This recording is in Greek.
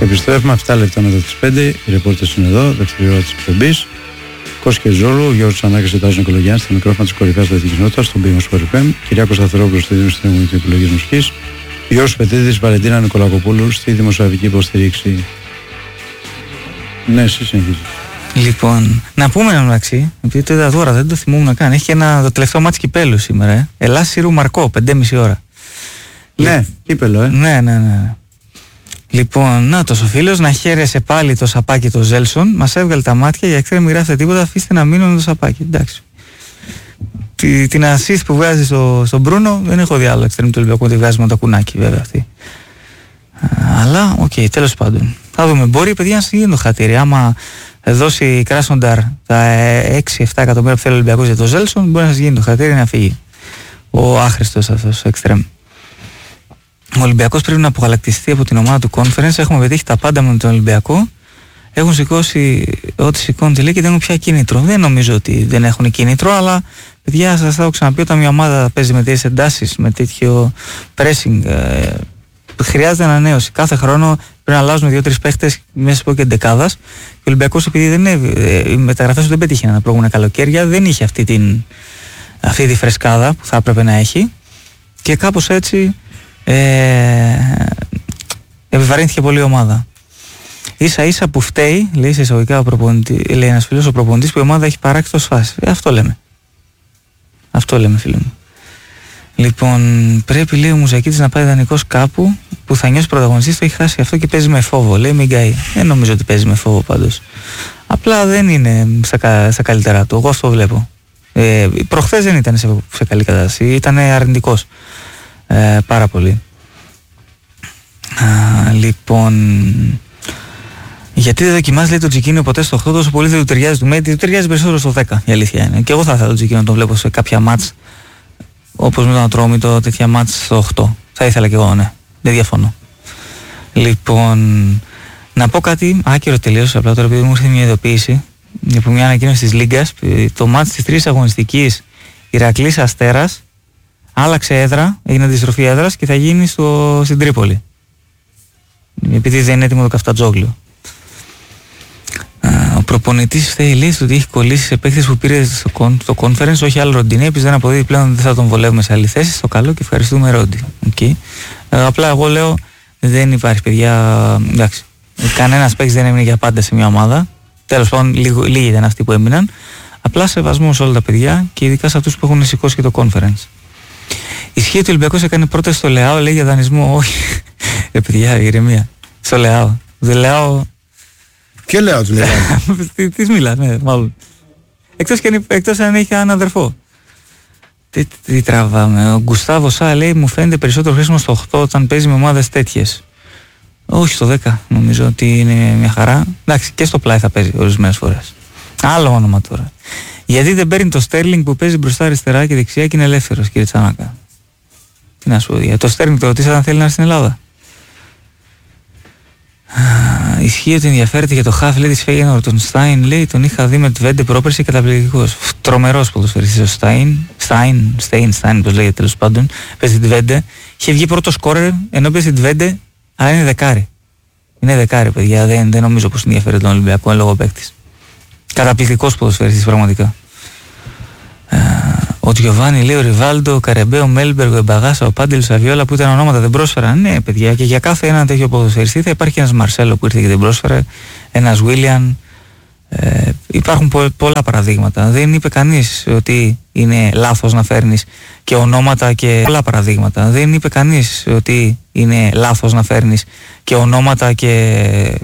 Επιστρέφουμε 7 λεπτά μετά τις 5. Οι ρεπόρτες είναι εδώ, δεύτερη ώρα της εκπομπής. Κώστα και Ζόλου, Γιώργος Τσανάκης και Τάσος Νικολογιάννης στα μικρόφωνα της κορυφαίας αθλητικής κοινότητας, στον Πίγμα Sport FM. Κυριάκος Σταθερόπουλος στη δημοσιογραφική επιλογή μουσικής. Γιώργος Πετίδης, Βαλεντίνα Νικολακοπούλου στη δημοσιογραφική υποστήριξη. Ναι, εσύ συνεχίζεις. Λοιπόν, να πούμε ένα μεταξύ, επειδή το είδα τώρα, δεν το θυμόμουν καν. Έχει το τελευταίο μάτς κυπέλου σήμερα. Ελλάς Σύρου Μαρκό, 5,5 ώρα. Ναι, κύπελο, Ναι. Λοιπόν, να το ο φίλος να χαίρεσε πάλι το σαπάκι το Ζέλσον. Μας έβγαλε τα μάτια για ξέρετε, μην γράφετε τίποτα. Αφήστε να μείνουν το σαπάκι. Εντάξει. Την assist που βγάζει στον Μπρούνο δεν έχω δει άλλο εξτρέμ του Ολυμπιακού. Τη βγάζει με το κουνάκι, βέβαια αυτή. Αλλά, οκ, τέλος πάντων. Θα δούμε. Μπορεί, παιδιά, να γίνει το χατήρι. Άμα δώσει η Κράσνονταρ τα 6-7 εκατομμύρια που θέλει ο Ολυμπιακός για το Ζέλσον, μπορεί να σας γίνει το χατήρι να φύγει ο άχρηστος αυτός ο εξτρέμ. Ο Ολυμπιακός πρέπει να απογαλακτιστεί από την ομάδα του Conference. Έχουμε πετύχει τα πάντα με τον Ολυμπιακό. Έχουν σηκώσει ό,τι σηκώνει τη λέει και δεν έχουν πια κίνητρο. Δεν νομίζω ότι δεν έχουν κίνητρο, αλλά παιδιά, σας θα έχω ξαναπεί, όταν μια ομάδα παίζει με τέτοιες εντάσεις, με τέτοιο pressing, χρειάζεται ανανέωση. Κάθε χρόνο πρέπει να αλλάζουν 2-3 παίχτες μέσα από και δεκάδας. Και ο Ολυμπιακός, επειδή οι μεταγραφές του δεν πέτυχε να προηγούμενα καλοκαίρια, δεν είχε αυτή τη φρεσκάδα που θα έπρεπε να έχει. Και κάπως έτσι επιβαρύνθηκε πολύ η ομάδα. Ίσα ίσα που φταίει, λέει σε εισαγωγικά λέει ένας φίλος, ο προπονητής που η ομάδα έχει παράξει τόσο φάση. Αυτό λέμε, φίλοι μου. Λοιπόν, πρέπει, λέει, ο Μουζακίτης να πάει δανεικός κάπου που θα νιώσει πρωταγωνιστής. Το έχει χάσει αυτό και παίζει με φόβο. Λέει μην καεί. Δεν νομίζω ότι παίζει με φόβο πάντως. Απλά δεν είναι στα καλύτερά του. Εγώ αυτό βλέπω. Προχθές δεν ήταν σε καλή κατάσταση. Ήταν αρνητικός πάρα πολύ. Λοιπόν, γιατί δεν δοκιμάζει, λέει, το Τζικίνιο ποτέ στο 8, τόσο πολύ δεν του ταιριάζει του Μέιτι, του ταιριάζει περισσότερο στο 10, η αλήθεια είναι. Και εγώ θα ήθελα το Τζικίνιο να τον βλέπω σε κάποια μάτς, όπως με τον Ατρόμητο, τέτοια μάτς στο 8. Θα ήθελα και εγώ, ναι. Δεν διαφωνώ. Λοιπόν, να πω κάτι άκυρο τελείως, απλά τώρα επειδή μου ήρθε μια ειδοποίηση από μια ανακοίνωση της Λίγκας. Το μάτς της τρίτης αγωνιστικής Ηρακλής Αστέρας άλλαξε έδρα, έγινε αντιστροφή έδρας και θα γίνει στην Τρίπολη. Επειδή δεν είναι έτοιμο το Καφτατζόγλιο. Ο προπονητής φταίει, λέει, ότι έχει κολλήσει σε παίκτες που πήρε στο conference, όχι άλλο Ροντινέ, επίσης δεν αποδίδει πλέον, δεν θα τον βολεύουμε σε άλλη θέση. Στο καλό και ευχαριστούμε Ρόντι. Okay. Απλά εγώ λέω δεν υπάρχει, παιδιά. Εντάξει. Κανένας παίκτης δεν έμεινε για πάντα σε μια ομάδα. Τέλος πάντων, λίγοι ήταν αυτοί που έμειναν. Απλά σεβασμό σε όλα τα παιδιά και ειδικά σε αυτούς που έχουν σηκώσει και το conference. Ισχύει ότι ο Ολυμπιακός έκανε πρόταση στο Λεάο, λέει, για δανεισμό. Όχι. Παιδιά, ηρεμία. Στο Λεάο. Δεν λέω. Ποιο Λεάο του μιλάει? Τι μιλά, ναι, μάλλον. Εκτός αν έχει έναν αδερφό. Τι τραβάμε. Ο Γκουστάβο Σά, λέει, μου φαίνεται περισσότερο χρήσιμο στο 8 όταν παίζει με ομάδες τέτοιες. Όχι στο 10, νομίζω ότι είναι μια χαρά. Εντάξει, και στο πλάι θα παίζει ορισμένες φορές. Άλλο όνομα τώρα. Γιατί δεν παίρνει το Στέρλινγκ που παίζει μπροστά αριστερά και δεξιά και είναι ελεύθερος, κύριε Τσανάκα? Τι να σου πω, το Στέρλινγκ το ρωτήσατε αν θέλει να έρθει στην Ελλάδα? Ισχύει ότι ενδιαφέρεται για το χαφ, λέει, της Φέγενορ, τον Στάιν, λέει, τον είχα δει με τη Βέντε πρόπερση, καταπληκτικός. Τρομερός ποδοσφαιριστής ο Στάιν, όπως λέγεται, τέλος πάντων. Παίζει τη Βέντε. Είχε βγει πρώτο σκόρερ ενώ παίζει τη Βέντε, αλλά είναι δεκάρι. Είναι δεκάρι, παιδιά, δεν νομίζω πως ενδιαφέρει τον Ολυμπιακό, είναι λόγω παίκτης. Καταπληκτικός ποδοσφαιριστής, πραγματικά. Ο Τζιοβάνι, λέει, ο Ριβάλντο, ο Καρεμπέ, ο Μέλμπεργκ, ο Εμπαγάσα, ο Πάντελ, ο Σαβιόλα που ήταν ονόματα δεν πρόσφεραν. Ναι, παιδιά, και για κάθε έναν τέτοιο ποδοσφαιριστή θα υπάρχει ένας Μαρσέλο που ήρθε και δεν πρόσφερε, ένας Βίλιαν. Υπάρχουν πολλά παραδείγματα. Δεν είπε κανείς ότι είναι λάθος να φέρνεις και ονόματα και πολλά παραδείγματα. Δεν είπε κανείς ότι είναι λάθος να φέρνεις και ονόματα και